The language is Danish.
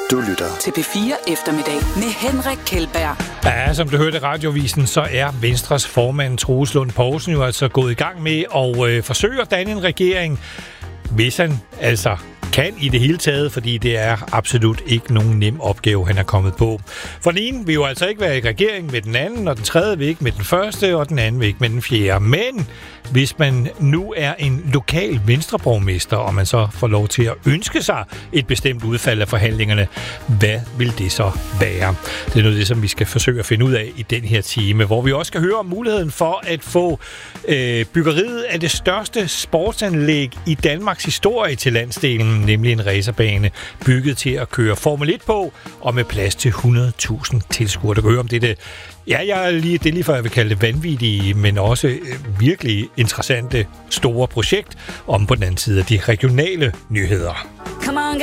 Du lytter til P4 Eftermiddag med Henrik Kjeldberg. Ja, som du hørte i radiovisen, så er Venstres formand Troels Lund Poulsen jo altså gået i gang med at forsøge at danne en regering, hvis han altså kan i det hele taget, fordi det er absolut ikke nogen nem opgave, han er kommet på. For den ene vil jo altså ikke være i regering med den anden, og den tredje vil ikke med den første, og den anden vil ikke med den fjerde. Men hvis man nu er en lokal venstreborgmester, og man så får lov til at ønske sig et bestemt udfald af forhandlingerne, hvad vil det så være? Det er noget af det, som vi skal forsøge at finde ud af i den her time, hvor vi også skal høre om muligheden for at få byggeriet af det største sportsanlæg i Danmarks historie til landsdelen, nemlig en racerbane bygget til at køre Formel 1 på, og med plads til 100.000 tilskuere. Du kan høre om det. Ja, det er lige før jeg vil kalde det vanvittige, men også virkelig interessante, store projekt om på den anden side af de regionale nyheder.